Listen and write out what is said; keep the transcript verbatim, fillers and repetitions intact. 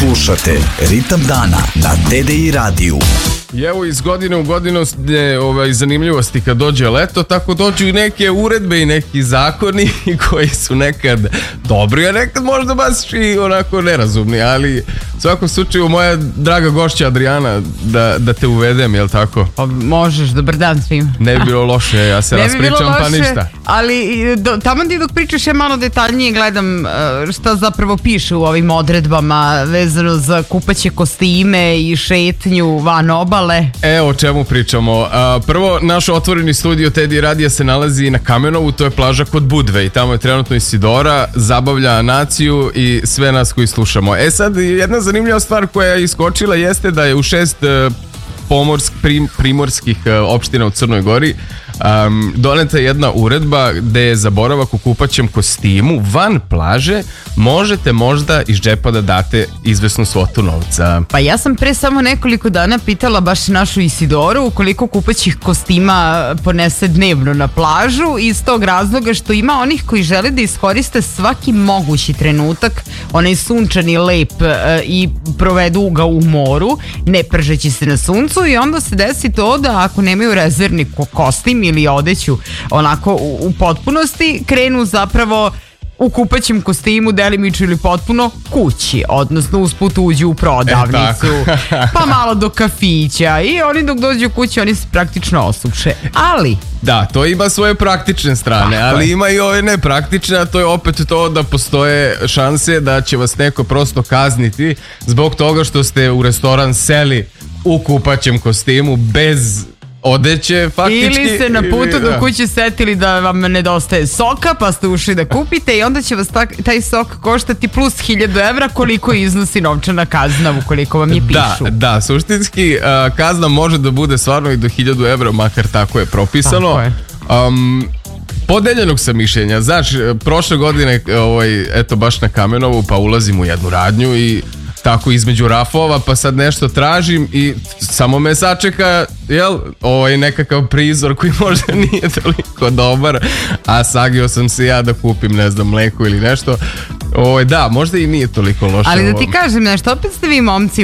Slušate Ritam dana na D D I radiju. I evo iz godine u godinu je, ovaj, zanimljivosti kad dođe leto, tako dođu i neke uredbe i neki zakoni koji su nekad dobri, a nekad možda baš i onako nerazumni, ali u svakom slučaju moja draga gošća Adriana, da, da te uvedem, jel tako? Pa možeš, dobar dan svima. Ne bi bilo loše, ja se raspričam pa ništa. Ali do, tamo ti dok pričaš ja malo detaljnije gledam uh, šta zapravo piše u ovim odredbama vezano za kupaće kostime i šetnju van obale. E, o čemu pričamo? Uh, prvo, naš otvoreni studio T D I radija se nalazi na Kamenovu, to je plaža kod Budve i tamo je trenutno Isidora, zabavlja naciju i sve nas koji slušamo. E sad, jedna zanimljiva stvar koja je iskočila jeste da je u šest uh, pomorsk, prim, primorskih uh, opština u Crnoj Gori Um, doneta je jedna uredba gde je za boravak u kupaćem kostimu van plaže možete možda iz džepa da date izvesnu svotu novca. Pa ja sam pre samo nekoliko dana pitala baš našu Isidoru koliko kupaćih kostima ponese dnevno na plažu, iz tog razloga što ima onih koji žele da iskoriste svaki mogući trenutak, onaj sunčani lep e, i provedu ga u moru, ne pržeći se na suncu, i onda se desi to da ako nemaju rezervni kostim ili odeću onako u, u potpunosti, krenu zapravo u kupaćem kostimu delimično ili potpuno kući, odnosno usput uđu u prodavnicu, e, pa malo do kafića, i oni dok dođu u kući oni se praktično osuše. Ali da, to ima svoje praktične strane, tako ali je. ima i ove nepraktične, a to je opet to da postoje šanse da će vas neko prosto kazniti zbog toga što ste u restoran seli u kupaćem kostimu bez odeće faktički. Ili se na putu ili, do da. kuće setili da vam nedostaje soka, pa ste ušli da kupite i onda će vas ta, taj sok koštati plus hiljadu evra, koliko iznosi novčana kazna ukoliko vam je pišu. Da, da, suštinski uh, kazna može da bude stvarno i do hiljadu evra, makar tako je propisano. Tako je. Um, Podeljenog sam mišljenja. Znači, prošle godine, ovaj, eto baš na Kamenovu, pa ulazim u jednu radnju i tako između rafova, pa sad nešto tražim i samo me sačeka, jel, ovaj nekakav prizor koji možda nije toliko dobar, a sagio sam se ja da kupim, ne znam, mleko ili nešto. Ovaj, da, možda i nije toliko loše. Ali da ti kažem nešto, opet ste vi momci